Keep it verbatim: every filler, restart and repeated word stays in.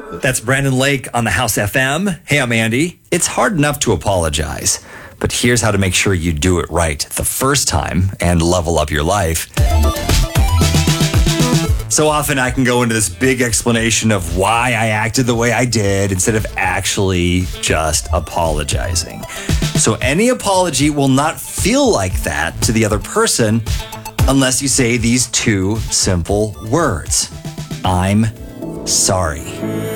That's Brandon Lake on the House F M. Hey, I'm Andy. It's hard enough to apologize, but here's how to make sure you do it right the first time and level up your life. So often I can go into this big explanation of why I acted the way I did instead of actually just apologizing. So any apology will not feel like that to the other person unless you say these two simple words. I'm sorry.